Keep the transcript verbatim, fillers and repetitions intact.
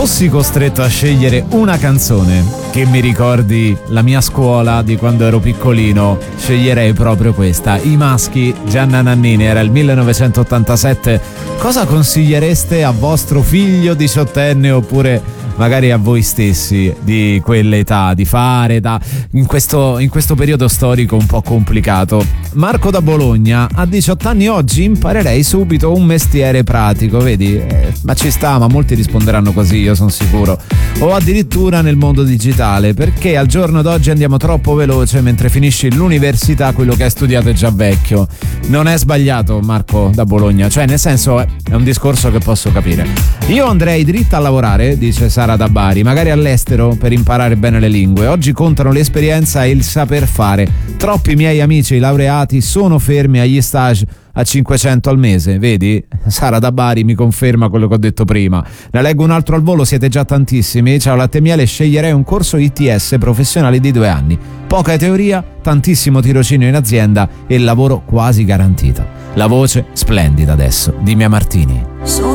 fossi costretto a scegliere una canzone che mi ricordi la mia scuola di quando ero piccolino, sceglierei proprio questa. I Maschi, Gianna Nannini, era il millenovecentottantasette. Cosa consigliereste a vostro figlio diciottenne oppure magari a voi stessi di quell'età di fare da, in, questo, in questo periodo storico un po' complicato? Marco da Bologna: a diciotto anni oggi imparerei subito un mestiere pratico, vedi? Eh, ma ci sta, ma molti risponderanno così, io sono sicuro. O addirittura nel mondo digitale, perché al giorno d'oggi andiamo troppo veloce, mentre finisci l'università quello che hai studiato è già vecchio. Non è sbagliato, Marco da Bologna, cioè nel senso è un discorso che posso capire. Io andrei dritta a lavorare, dice Sara da Bari, magari all'estero per imparare bene le lingue. Oggi contano l'esperienza e il saper fare. Troppi miei amici laureati sono fermi agli stage a cinquecento al mese, vedi? Sara da Bari mi conferma quello che ho detto prima. Ne leggo un altro al volo, siete già tantissimi. Ciao Latte e Miele, sceglierei un corso I T S professionale di due anni. Poca teoria, tantissimo tirocinio in azienda e lavoro quasi garantito. La voce splendida adesso di Mia Martini. Sono